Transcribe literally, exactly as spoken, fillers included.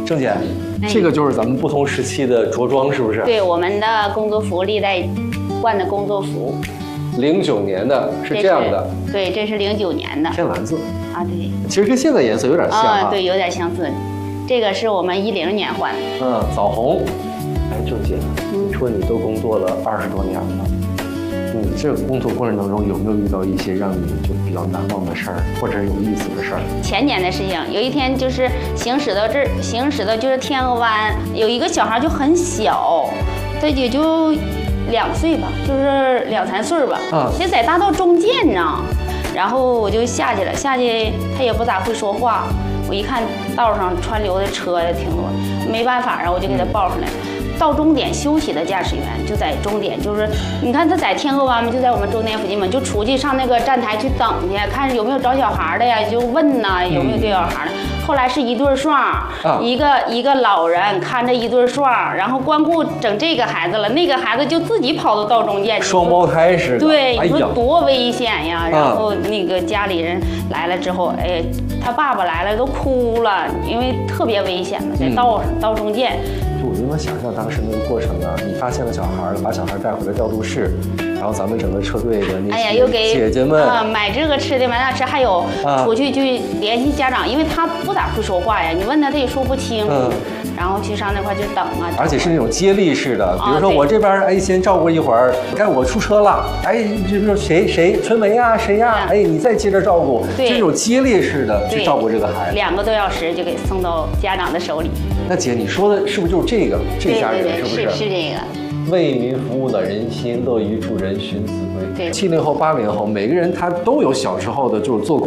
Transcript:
郑姐， 哎、 这个就是咱们不同时期的着装，是不是？ 对，我们的工作服，历代换的工作服。 零九年的是这样的。 对，这是零九年的。 天蓝色。 啊，对。 其实跟现在颜色有点像啊。 啊，对，有点相似。这个是我们一零年换的。 嗯，枣红。哎，郑姐，你说你都工作了二十多年了。你这个工作过程当中有没有遇到一些让你就比较难忘的事儿，或者有意思的事儿？ 前年的事情，有一天就是行驶到这儿，行驶到就是天鹅湾，有一个小孩就很小，他也就两岁吧，就是两三岁吧， 啊， 就在大道中间呢。然后我就下去了，下去他也不咋会说话，我一看道上川流的车也挺多，没办法啊，我就给他抱上来。到终点休息的驾驶员就在终点，就是你看他在天鹅湾嘛，就在我们终点附近嘛，就出去上那个站台去等去，看有没有找小孩的呀，就问呐有没有丢小孩的。后来是一对双，啊、一个一个老人看着一对双，然后光顾整这个孩子了，那个孩子就自己跑到道中间， 双胞胎似的。 对， 你说多危险呀！然后那个家里人来了之后，哎，他爸爸来了都哭了，因为特别危险嘛，在道上、嗯、道中间。 就我就能想象当时那个过程啊，你发现了小孩，把小孩带回了调度室，然后咱们整个车队的那哎呀，又给姐姐们啊、呃、买这个吃的买那吃，还有出去去联系家长，啊、因为他不咋会说话呀，你问他他也说不清，嗯、然后去上那块就等啊。 而且是那种接力式的，比如说我这边哎先照顾一会儿，该我出车了，哎，就说谁谁春梅呀谁呀，哎你再接着照顾，这种接力式的去照顾这个孩子， 两个多小时就给送到家长的手里。 那姐，你说的是不是就是这个这家人？ 对对对， 是不是？ 是是这个。 为民服务暖人心，乐于助人寻子规。 对， 七零后、八零后，每个人他都有小时候的，就是做工。